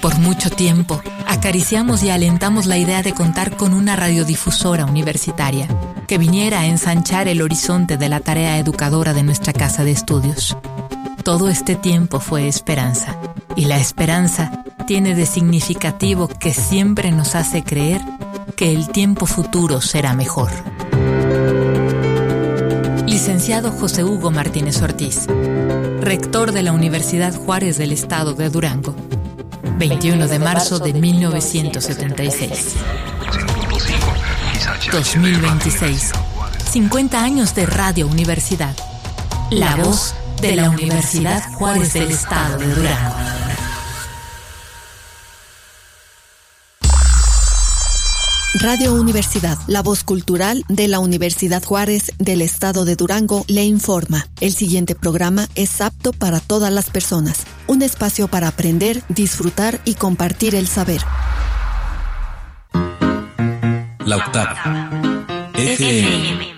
Por mucho tiempo, acariciamos y alentamos la idea de contar con una radiodifusora universitaria que viniera a ensanchar el horizonte de la tarea educadora de nuestra casa de estudios. Todo este tiempo fue esperanza, y la esperanza tiene de significativo que siempre nos hace creer que el tiempo futuro será mejor. Licenciado José Hugo Martínez Ortiz, rector de la Universidad Juárez del Estado de Durango, 21 de marzo de 1976. 2026. 50 años de Radio Universidad. La voz de la Universidad Juárez del Estado de Durango. Radio Universidad, la voz cultural de la Universidad Juárez del Estado de Durango, le informa. El siguiente programa es apto para todas las personas. Un espacio para aprender, disfrutar y compartir el saber. La Octava FM.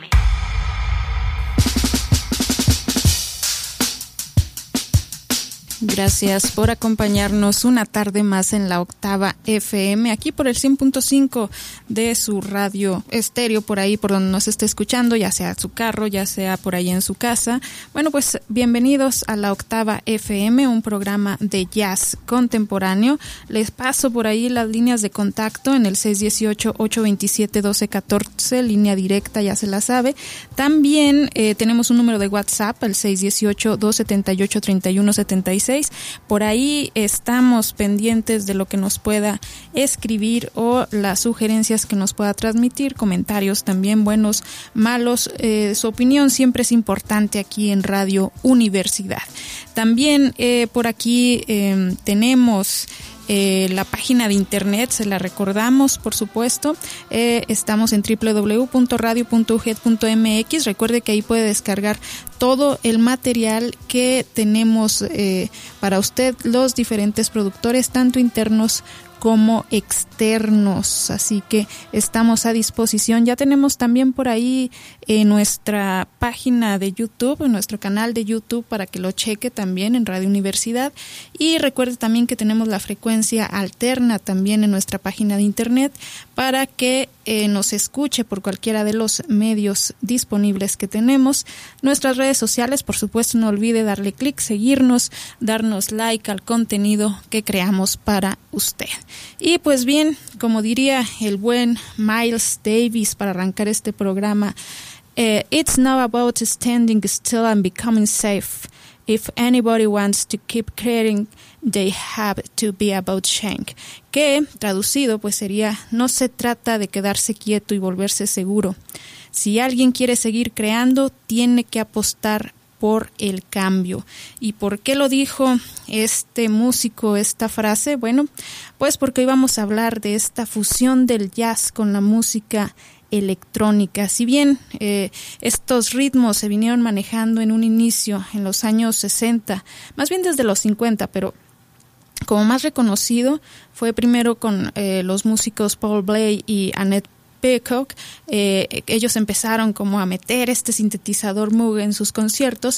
Gracias por acompañarnos una tarde más en La Octava FM, aquí por el 100.5 de su radio estéreo, por ahí por donde nos esté escuchando, ya sea su carro, ya sea por ahí en su casa. Bueno, pues bienvenidos a La Octava FM, un programa de jazz contemporáneo. Les paso por ahí las líneas de contacto en el 618-827-1214, línea directa, ya se la sabe. También tenemos un número de WhatsApp, el 618-278-3176. Por ahí estamos pendientes de lo que nos pueda escribir o las sugerencias que nos pueda transmitir, comentarios también buenos, malos. Su opinión siempre es importante aquí en Radio Universidad. También por aquí tenemos la página de internet, se la recordamos, por supuesto. Estamos en www.radio.uged.mx. Recuerde que ahí puede descargar todo el material que tenemos para usted, los diferentes productores, tanto internos como externos, así que estamos a disposición. Ya tenemos también por ahí nuestra página de YouTube, nuestro canal de YouTube, para que lo cheque también en Radio Universidad. Y recuerde también que tenemos la frecuencia alterna también en nuestra página de internet para que nos escuche por cualquiera de los medios disponibles que tenemos. Nuestras redes sociales, por supuesto, no olvide darle clic, seguirnos, darnos like al contenido que creamos para usted. Y pues bien, como diría el buen Miles Davis para arrancar este programa, it's not about standing still and becoming safe. If anybody wants to keep creating, they have to be about change. Que, traducido, pues sería, no se trata de quedarse quieto y volverse seguro. Si alguien quiere seguir creando, tiene que apostar por el cambio. ¿Y por qué lo dijo este músico esta frase? Bueno, pues porque hoy vamos a hablar de esta fusión del jazz con la música electrónica. Si bien estos ritmos se vinieron manejando en un inicio en los años 60, más bien desde los 50, pero como más reconocido fue primero con los músicos Paul Bley y Annette Peacock. Ellos empezaron como a meter este sintetizador Moog en sus conciertos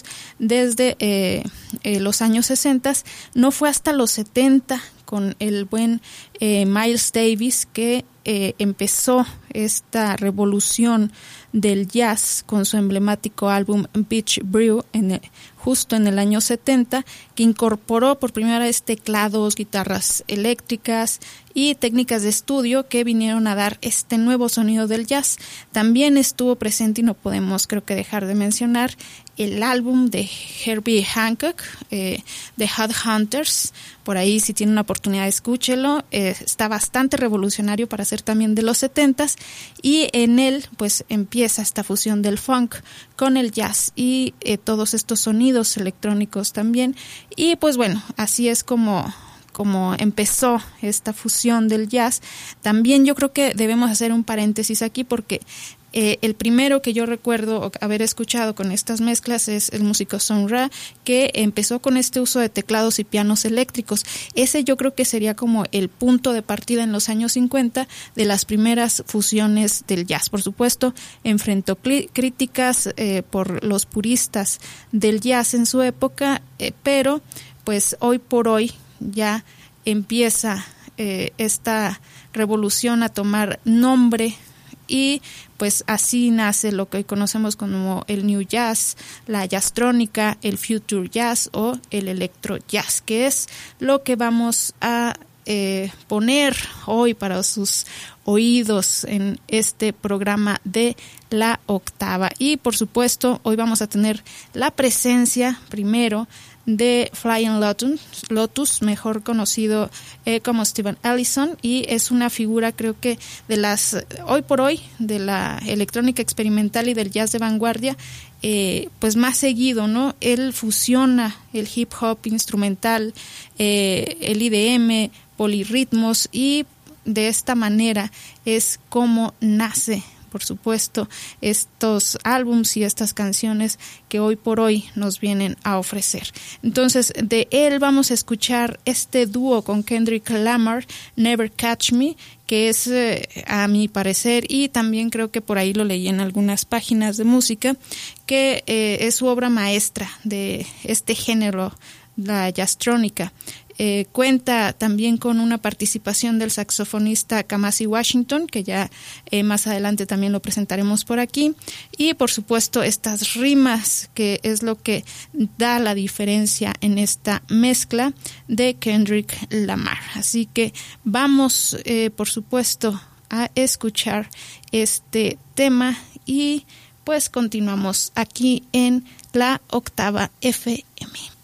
desde los años 60. No fue hasta los 70 con el buen Miles Davis que empezó esta revolución del jazz con su emblemático álbum Beach Brew justo en el año 70, que incorporó por primera vez teclados, guitarras eléctricas y técnicas de estudio que vinieron a dar este nuevo sonido del jazz. También estuvo presente, y no podemos creo que dejar de mencionar, el álbum de Herbie Hancock, The Headhunters. Por ahí, si tiene una oportunidad, escúchelo. Está bastante revolucionario para ser también de los 70s, y en él pues empieza esta fusión del funk con el jazz y todos estos sonidos electrónicos también. Y pues bueno, así es como empezó esta fusión del jazz. También yo creo que debemos hacer un paréntesis aquí porque el primero que yo recuerdo haber escuchado con estas mezclas es el músico Sun Ra, que empezó con este uso de teclados y pianos eléctricos. Ese yo creo que sería como el punto de partida en los años 50 de las primeras fusiones del jazz. Por supuesto, enfrentó críticas por los puristas del jazz en su época, pero pues hoy por hoy ya empieza esta revolución a tomar nombre, y pues así nace lo que hoy conocemos como el New Jazz, la jazztrónica, el Future Jazz o el Electro Jazz, que es lo que vamos a poner hoy para sus oídos en este programa de La Octava. Y por supuesto hoy vamos a tener la presencia primero de Flying Lotus, mejor conocido como Steven Ellison, y es una figura, creo que de las hoy por hoy de la electrónica experimental y del jazz de vanguardia, pues más seguido, ¿no? Él fusiona el hip hop instrumental, el IDM, polirritmos, y de esta manera es como nace, por supuesto, estos álbums y estas canciones que hoy por hoy nos vienen a ofrecer. Entonces, de él vamos a escuchar este dúo con Kendrick Lamar, Never Catch Me, que es, a mi parecer, y también creo que por ahí lo leí en algunas páginas de música, que es su obra maestra de este género, la jazztrónica. Cuenta también con una participación del saxofonista Kamasi Washington, que ya más adelante también lo presentaremos por aquí, y por supuesto estas rimas, que es lo que da la diferencia en esta mezcla de Kendrick Lamar. Así que vamos por supuesto a escuchar este tema y pues continuamos aquí en La Octava FM.